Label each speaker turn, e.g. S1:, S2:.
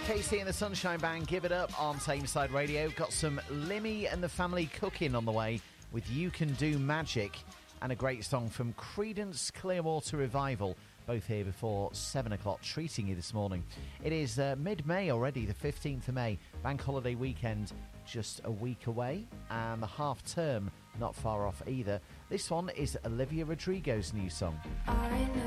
S1: Casey and the Sunshine Band, Give It Up on Tameside Radio. Got some Limmy and the Family Cooking on the way with You Can Do Magic, and a great song from Creedence Clearwater Revival, both here before 7 o'clock, treating you this morning. It is mid-May already, the 15th of May, bank holiday weekend just a week away, and the half term not far off either. This one is Olivia Rodrigo's new song.